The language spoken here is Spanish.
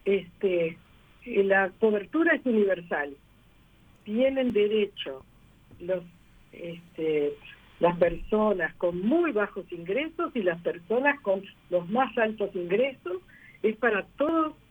la cobertura es universal. Tienen derecho los las personas con muy bajos ingresos y las personas con los más altos ingresos. Es para todos